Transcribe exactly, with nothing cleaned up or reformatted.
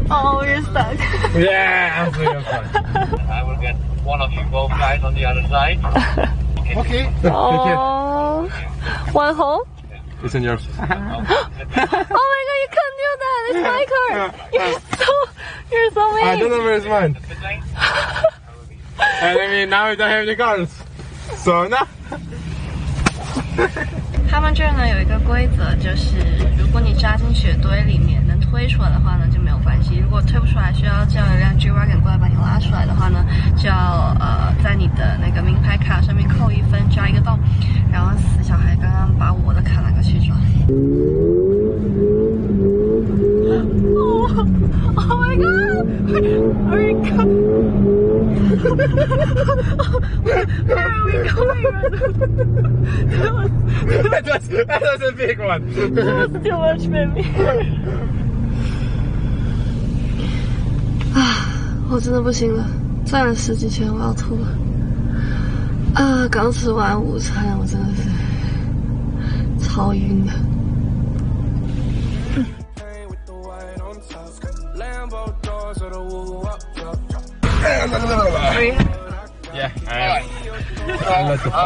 Oh, you're stuck. Yeah, so you're fine. I will get one of you both guys on the other side. Okay. Oh, one hole? It's in yours. Oh my god, you can't do that! It's my car! You're so, you're so mean! I don't know where it's mine. And I mean, now we don't have any cars. So, no. 他们这儿呢有一个规则，就是如果你扎进雪堆里面能推出来的话呢就没有关系，如果推不出来需要叫一辆 G-Wagon 过来把你拉出来的话呢，就要呃在你的那个名牌卡上面扣一分，扎一个洞。然后死小孩刚刚把我的卡拿过去抓。Oh, oh my god! Are we going? Where are we going? That was, that, was, that was a big one. That was too much, baby. 啊，我真的不行了，站了十几圈，我要吐了。啊，刚吃完午餐，我真的是超晕的。 Yeah, I am.